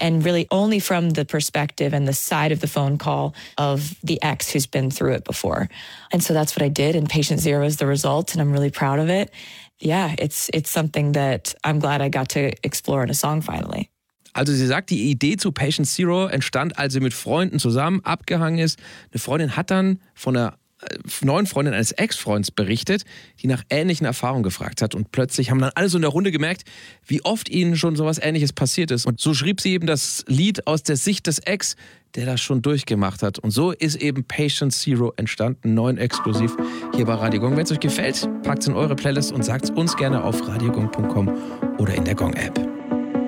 and really only from the perspective and the side of the phone call of the ex who's been through it before. And so that's what I did, and Patient Zero is the result, and I'm really proud of it. Yeah, it's something that I'm glad I got to explore in a song finally. Also sie sagt, die Idee zu Patient Zero entstand, als sie mit Freunden zusammen abgehangen ist. Eine Freundin hat dann von einer neuen Freundin eines Ex-Freunds berichtet, die nach ähnlichen Erfahrungen gefragt hat. Und plötzlich haben dann alle so in der Runde gemerkt, wie oft ihnen schon sowas Ähnliches passiert ist. Und so schrieb sie eben das Lied aus der Sicht des Ex, der das schon durchgemacht hat. Und so ist eben Patient Zero entstanden, neu und exklusiv hier bei Radio Gong. Wenn es euch gefällt, packt es in eure Playlist und sagt es uns gerne auf radiogong.com oder in der Gong-App.